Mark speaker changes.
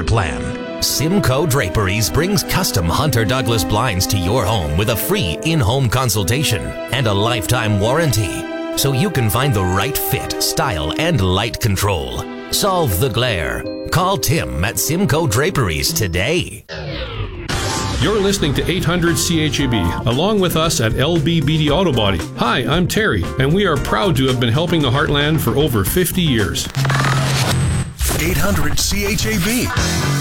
Speaker 1: plan. Simcoe Draperies brings custom Hunter Douglas blinds to your home with a free in-home consultation and a lifetime warranty, so you can find the right fit, style, and light control. Solve the glare. Call Tim at Simcoe Draperies today.
Speaker 2: You're listening to 800 CHAB, along with us at LBBD Auto Body. Hi, I'm Terry, and we are proud to have been helping the Heartland for over 50 years.
Speaker 3: 800 CHAB.